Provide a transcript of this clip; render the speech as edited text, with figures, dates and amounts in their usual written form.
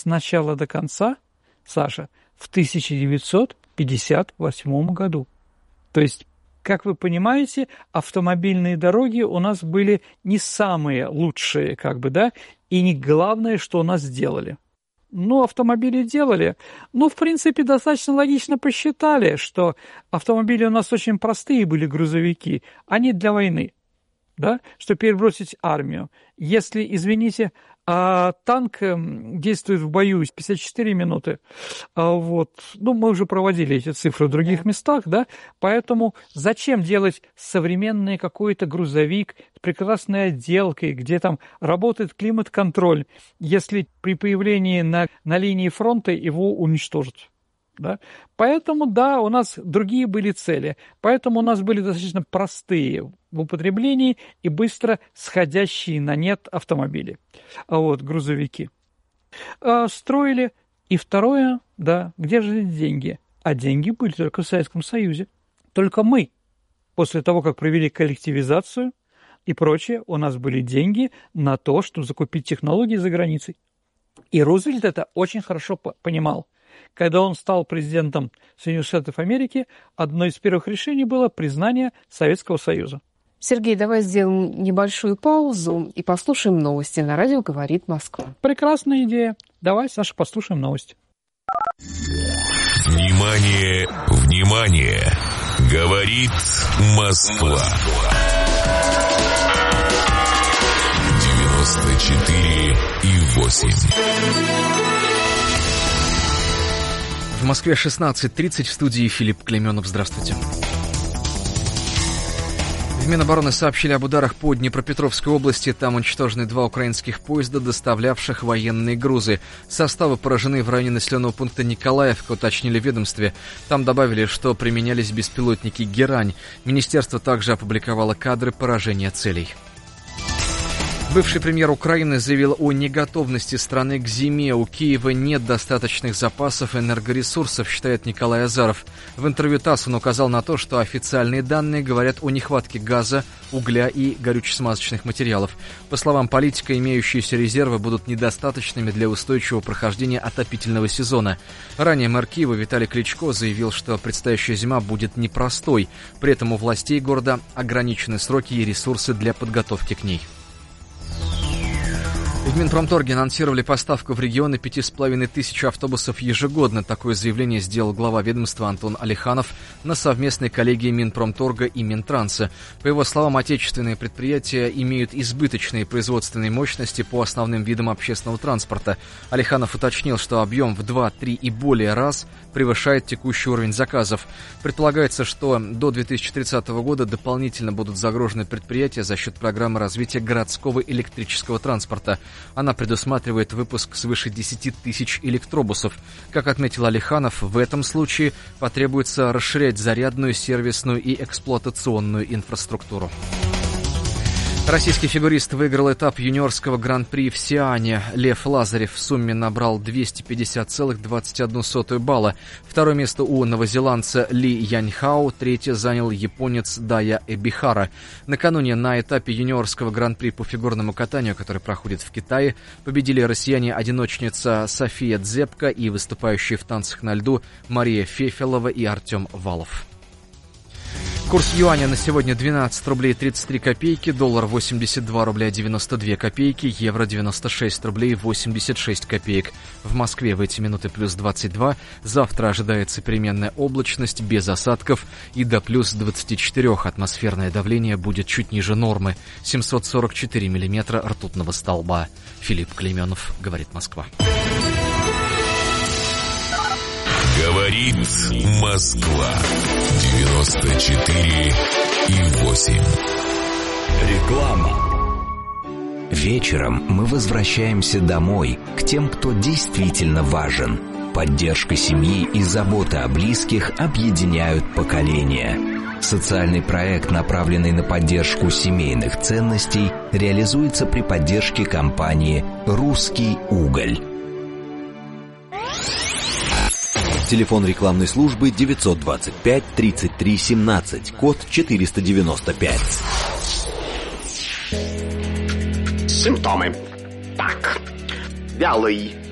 начала до конца, Саша, в 1958 году. То есть, как вы понимаете, автомобильные дороги у нас были не самые лучшие, и не главное, что у нас сделали. Автомобили делали. В принципе, достаточно логично посчитали, что автомобили у нас очень простые были, грузовики, они для войны, что перебросить армию. Если, извините, танк действует в бою 54 минуты, мы уже проводили эти цифры в других местах, поэтому зачем делать современный какой-то грузовик с прекрасной отделкой, где там работает климат-контроль, если при появлении на линии фронта его уничтожат? Поэтому, у нас другие были цели. Поэтому у нас были достаточно простые в употреблении и быстро сходящие на нет автомобили. Грузовики. Строили. И второе, где же деньги? А деньги были только в Советском Союзе. Только мы, после того, как провели коллективизацию и прочее, у нас были деньги на то, чтобы закупить технологии за границей. И Рузвельт это очень хорошо понимал. Когда он стал президентом Соединенных Штатов Америки, одно из первых решений было признание Советского Союза. Сергей, давай сделаем небольшую паузу и послушаем новости. На радио «Говорит Москва». Прекрасная идея. Давай, Саша, послушаем новости. Внимание, внимание! Говорит Москва. 94,8. В Москве 16:30, в студии Филипп Клейменов. Здравствуйте. В Минобороны сообщили об ударах по Днепропетровской области. Там уничтожены 2 украинских поезда, доставлявших военные грузы. Составы поражены в районе населенного пункта Николаевка, уточнили в ведомстве. Там добавили, что применялись беспилотники «Герань». Министерство также опубликовало кадры поражения целей. Бывший премьер Украины заявил о неготовности страны к зиме. У Киева нет достаточных запасов энергоресурсов, считает Николай Азаров. В интервью ТАСС он указал на то, что официальные данные говорят о нехватке газа, угля и горюче-смазочных материалов. По словам политика, имеющиеся резервы будут недостаточными для устойчивого прохождения отопительного сезона. Ранее мэр Киева Виталий Кличко заявил, что предстоящая зима будет непростой. При этом у властей города ограничены сроки и ресурсы для подготовки к ней. В Минпромторге анонсировали поставку в регионы 5500 автобусов ежегодно. Такое заявление сделал глава ведомства Антон Алиханов на совместной коллегии Минпромторга и Минтранса. По его словам, отечественные предприятия имеют избыточные производственные мощности по основным видам общественного транспорта. Алиханов уточнил, что объем в 2-3 и более раз превышает текущий уровень заказов. Предполагается, что до 2030 года дополнительно будут загружены предприятия за счет программы развития городского электрического транспорта. Она предусматривает выпуск свыше 10 тысяч электробусов. Как отметил Алиханов, в этом случае потребуется расширять зарядную, сервисную и эксплуатационную инфраструктуру. Российский фигурист выиграл этап юниорского гран-при в Сиане. Лев Лазарев в сумме набрал 250,21 балла. Второе место у новозеландца Ли Яньхао, третье занял японец Дая Эбихара. Накануне на этапе юниорского гран-при по фигурному катанию, который проходит в Китае, победили россияне-одиночница София Дзепко и выступающие в танцах на льду Мария Фефелова и Артем Валов. Курс юаня на сегодня 12 рублей 33 копейки, доллар 82 рубля 92 копейки, евро 96 рублей 86 копеек. В Москве в эти минуты плюс 22, завтра ожидается переменная облачность без осадков и до плюс 24. Атмосферное давление будет чуть ниже нормы, 744 миллиметра ртутного столба. Филипп Клейменов, говорит Москва. Говорит Москва. 94,8. Реклама. Вечером мы возвращаемся домой, к тем, кто действительно важен. Поддержка семьи и забота о близких объединяют поколения. Социальный проект, направленный на поддержку семейных ценностей, реализуется при поддержке компании «Русский уголь». Телефон рекламной службы 925 33 17, код 495. Симптомы. Так, вялый,